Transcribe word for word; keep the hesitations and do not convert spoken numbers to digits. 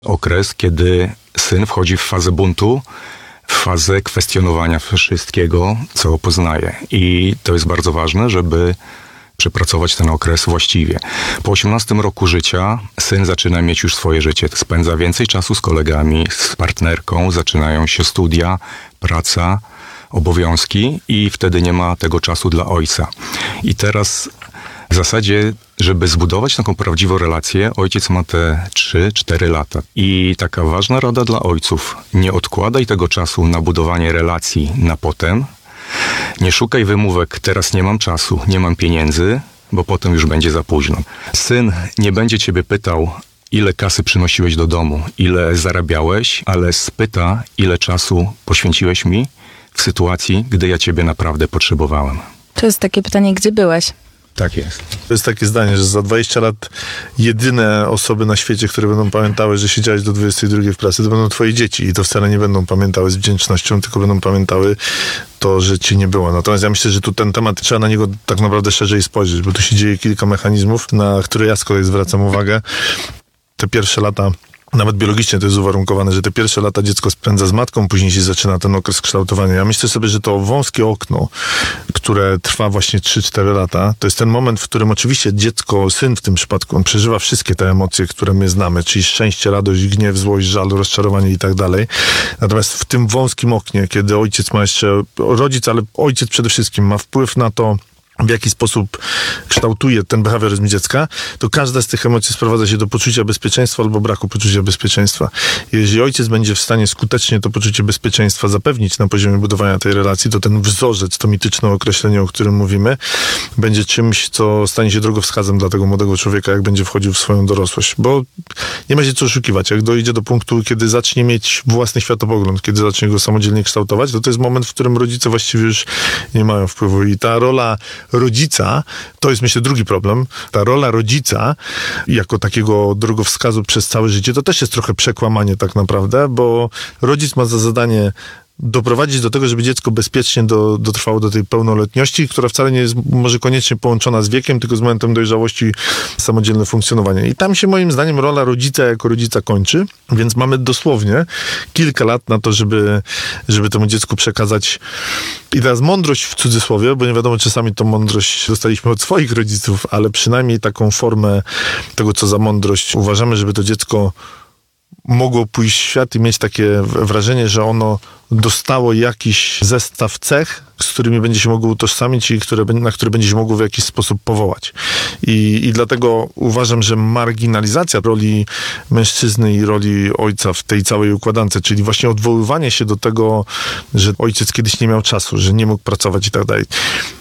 Okres, kiedy syn wchodzi w fazę buntu, w fazę kwestionowania wszystkiego, co poznaje. I to jest bardzo ważne, żeby przepracować ten okres właściwie. Po osiemnastym roku życia syn zaczyna mieć już swoje życie. Spędza więcej czasu z kolegami, z partnerką, zaczynają się studia, praca, obowiązki i wtedy nie ma tego czasu dla ojca. I teraz w zasadzie, żeby zbudować taką prawdziwą relację, ojciec ma te trzy cztery lata. I taka ważna rada dla ojców: nie odkładaj tego czasu na budowanie relacji na potem. Nie szukaj wymówek, teraz nie mam czasu, nie mam pieniędzy, bo potem już będzie za późno. Syn nie będzie ciebie pytał, ile kasy przynosiłeś do domu, ile zarabiałeś, ale spyta, ile czasu poświęciłeś mi w sytuacji, gdy ja ciebie naprawdę potrzebowałem. To jest takie pytanie, gdzie byłeś? Tak jest. To jest takie zdanie, że za dwadzieścia lat jedyne osoby na świecie, które będą pamiętały, że siedziałeś do dwudziestej drugiej w pracy, to będą twoje dzieci i to wcale nie będą pamiętały z wdzięcznością, tylko będą pamiętały to, że ci nie było. Natomiast ja myślę, że tu ten temat, trzeba na niego tak naprawdę szerzej spojrzeć, bo tu się dzieje kilka mechanizmów, na które ja z kolei zwracam uwagę. Te pierwsze lata, nawet biologicznie to jest uwarunkowane, że te pierwsze lata dziecko spędza z matką, później się zaczyna ten okres kształtowania. Ja myślę sobie, że to wąskie okno, które trwa właśnie trzy cztery lata, to jest ten moment, w którym oczywiście dziecko, syn w tym przypadku, on przeżywa wszystkie te emocje, które my znamy, czyli szczęście, radość, gniew, złość, żal, rozczarowanie i tak dalej. Natomiast w tym wąskim oknie, kiedy ojciec ma jeszcze, rodzic, ale ojciec przede wszystkim ma wpływ na to, w jaki sposób kształtuje ten behawioryzm dziecka, to każda z tych emocji sprowadza się do poczucia bezpieczeństwa albo braku poczucia bezpieczeństwa. Jeżeli ojciec będzie w stanie skutecznie to poczucie bezpieczeństwa zapewnić na poziomie budowania tej relacji, to ten wzorzec, to mityczne określenie, o którym mówimy, będzie czymś, co stanie się drogowskazem dla tego młodego człowieka, jak będzie wchodził w swoją dorosłość. Bo nie ma się co oszukiwać. Jak dojdzie do punktu, kiedy zacznie mieć własny światopogląd, kiedy zacznie go samodzielnie kształtować, to to jest moment, w którym rodzice właściwie już nie mają wpływu. I ta rola rodzica, to jest myślę drugi problem, ta rola rodzica jako takiego drogowskazu przez całe życie, to też jest trochę przekłamanie tak naprawdę, bo rodzic ma za zadanie doprowadzić do tego, żeby dziecko bezpiecznie do, dotrwało do tej pełnoletności, która wcale nie jest może koniecznie połączona z wiekiem, tylko z momentem dojrzałości, samodzielne funkcjonowanie. I tam się moim zdaniem rola rodzica jako rodzica kończy, więc mamy dosłownie kilka lat na to, żeby, żeby temu dziecku przekazać i teraz mądrość w cudzysłowie, bo nie wiadomo, czasami tą mądrość dostaliśmy od swoich rodziców, ale przynajmniej taką formę tego, co za mądrość uważamy, żeby to dziecko mogło pójść w świat i mieć takie wrażenie, że ono dostało jakiś zestaw cech, z którymi będzie się mogło utożsamić i które, na które będzie się mogło w jakiś sposób powołać. I, I dlatego uważam, że marginalizacja roli mężczyzny i roli ojca w tej całej układance, czyli właśnie odwoływanie się do tego, że ojciec kiedyś nie miał czasu, że nie mógł pracować i tak dalej,